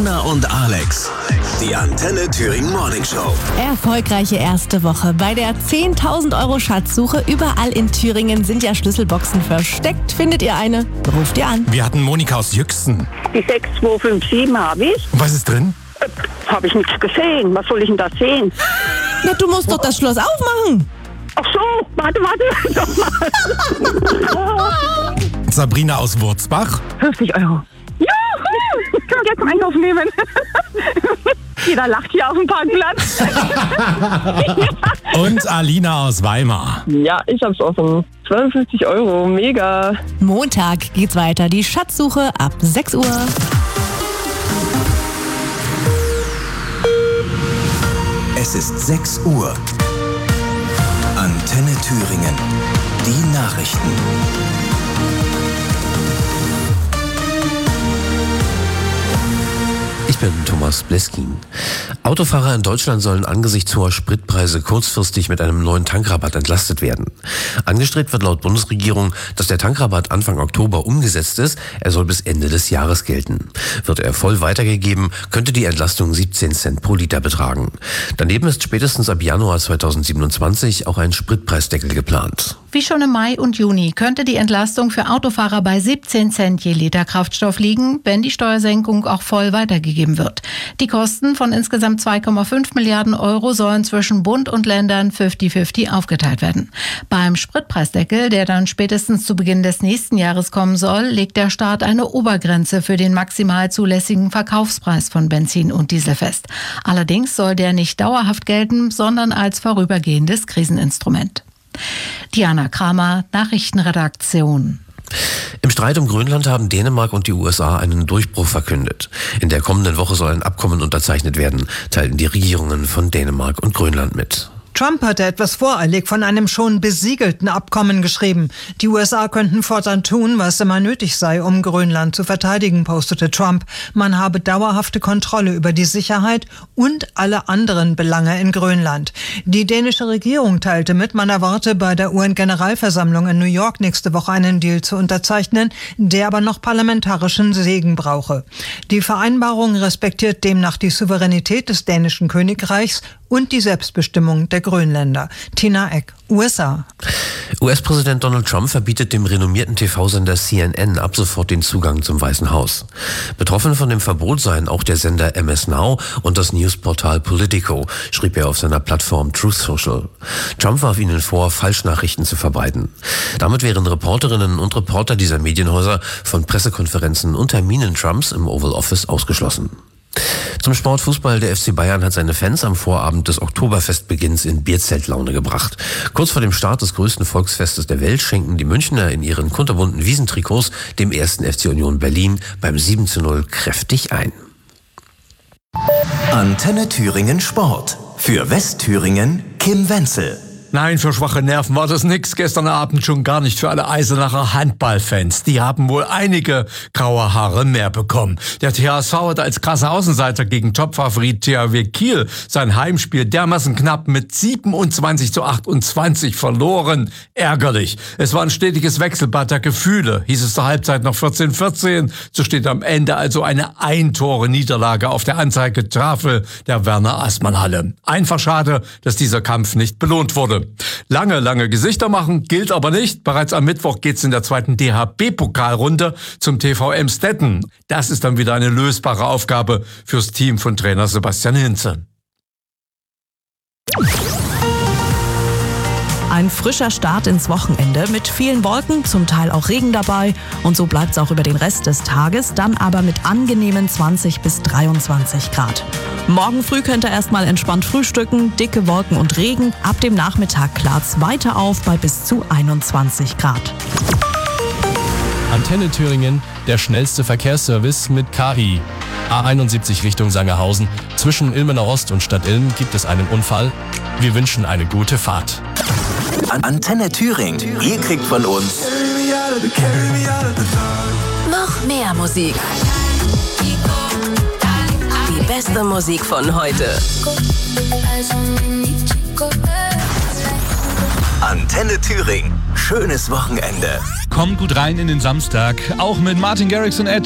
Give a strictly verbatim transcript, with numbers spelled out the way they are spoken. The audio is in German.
Anna und Alex. Die Antenne Thüringen Morning Show. Erfolgreiche erste Woche. Bei der zehntausend Euro Schatzsuche überall in Thüringen sind ja Schlüsselboxen versteckt. Findet ihr eine? Ruft ihr an. Wir hatten Monika aus Jüchsen. Die sechs zwei fünf sieben habe ich. Und was ist drin? Äh, habe ich nichts gesehen. Was soll ich denn da sehen? Na, du musst doch das Schloss aufmachen. Ach so, warte, warte. Sabrina aus Wurzbach. fünfzig Euro. Juhu! Ich kann jetzt zum Einkauf nehmen. Jeder lacht hier auf dem Parkplatz. Und Alina aus Weimar. Ja, ich hab's offen. zweiundfünfzig Euro, mega. Montag geht's weiter. Die Schatzsuche ab sechs Uhr. Es ist sechs Uhr. Antenne Thüringen. Die Nachrichten. Ich bin Thomas Bleskin. Autofahrer in Deutschland sollen angesichts hoher Spritpreise kurzfristig mit einem neuen Tankrabatt entlastet werden. Angestrebt wird laut Bundesregierung, dass der Tankrabatt Anfang Oktober umgesetzt ist. Er soll bis Ende des Jahres gelten. Wird er voll weitergegeben, könnte die Entlastung siebzehn Cent pro Liter betragen. Daneben ist spätestens ab Januar zweitausendsiebenundzwanzig auch ein Spritpreisdeckel geplant. Wie schon im Mai und Juni könnte die Entlastung für Autofahrer bei siebzehn Cent je Liter Kraftstoff liegen, wenn die Steuersenkung auch voll weitergegeben wird. Die Kosten von insgesamt zwei Komma fünf Milliarden Euro sollen zwischen Bund und Ländern fünfzig fünfzig aufgeteilt werden. Beim Spritpreisdeckel, der dann spätestens zu Beginn des nächsten Jahres kommen soll, legt der Staat eine Obergrenze für den maximal zulässigen Verkaufspreis von Benzin und Diesel fest. Allerdings soll der nicht dauerhaft gelten, sondern als vorübergehendes Kriseninstrument. Diana Kramer, Nachrichtenredaktion. Im Streit um Grönland haben Dänemark und die U S A einen Durchbruch verkündet. In der kommenden Woche soll ein Abkommen unterzeichnet werden, teilten die Regierungen von Dänemark und Grönland mit. Trump hatte etwas voreilig von einem schon besiegelten Abkommen geschrieben. Die U S A könnten fortan tun, was immer nötig sei, um Grönland zu verteidigen, postete Trump. Man habe dauerhafte Kontrolle über die Sicherheit und alle anderen Belange in Grönland. Die dänische Regierung teilte mit, man erwarte bei der U N-Generalversammlung in New York nächste Woche einen Deal zu unterzeichnen, der aber noch parlamentarischen Segen brauche. Die Vereinbarung respektiert demnach die Souveränität des dänischen Königreichs und die Selbstbestimmung der Grönländer. Tina Eck, U S A. U S-Präsident Donald Trump verbietet dem renommierten T V-Sender C N N ab sofort den Zugang zum Weißen Haus. Betroffen von dem Verbot seien auch der Sender M S Now und das Newsportal Politico, schrieb er auf seiner Plattform Truth Social. Trump warf ihnen vor, Falschnachrichten zu verbreiten. Damit wären Reporterinnen und Reporter dieser Medienhäuser von Pressekonferenzen und Terminen Trumps im Oval Office ausgeschlossen. Zum Sportfußball. Der F C Bayern hat seine Fans am Vorabend des Oktoberfestbeginns in Bierzeltlaune gebracht. Kurz vor dem Start des größten Volksfestes der Welt schenken die Münchner in ihren kunterbunten Wiesentrikots dem ersten F C Union Berlin beim sieben zu null kräftig ein. Antenne Thüringen Sport. Für Westthüringen Kim Wenzel. Nein, für schwache Nerven war das nix. Gestern Abend schon gar nicht für alle Eisenacher Handballfans. Die haben wohl einige graue Haare mehr bekommen. Der T H S V hat als krasser Außenseiter gegen Topfavorit T H W Kiel sein Heimspiel dermaßen knapp mit siebenundzwanzig zu achtundzwanzig verloren. Ärgerlich. Es war ein stetiges Wechselbad der Gefühle. Hieß es zur Halbzeit noch vierzehn vierzehn. So steht am Ende also eine Eintore-Niederlage auf der Anzeigetafel der Werner-Assmann-Halle. Einfach schade, dass dieser Kampf nicht belohnt wurde. Lange, lange Gesichter machen gilt aber nicht. Bereits am Mittwoch geht's in der zweiten D H B-Pokalrunde zum T V Emstetten. Das ist dann wieder eine lösbare Aufgabe fürs Team von Trainer Sebastian Hinze. Ein frischer Start ins Wochenende mit vielen Wolken, zum Teil auch Regen dabei. Und so bleibt es auch über den Rest des Tages, dann aber mit angenehmen zwanzig bis dreiundzwanzig Grad. Morgen früh könnt ihr erstmal entspannt frühstücken, dicke Wolken und Regen. Ab dem Nachmittag klart's weiter auf bei bis zu einundzwanzig Grad. Antenne Thüringen, der schnellste Verkehrsservice mit K I. A einundsiebzig Richtung Sangerhausen. Zwischen Ilmenau Ost und Stadt Ilm gibt es einen Unfall. Wir wünschen eine gute Fahrt. Antenne Thüringen. Ihr kriegt von uns noch mehr Musik. Die beste Musik von heute. Antenne Thüringen. Schönes Wochenende. Komm gut rein in den Samstag. Auch mit Martin Garrix und Ed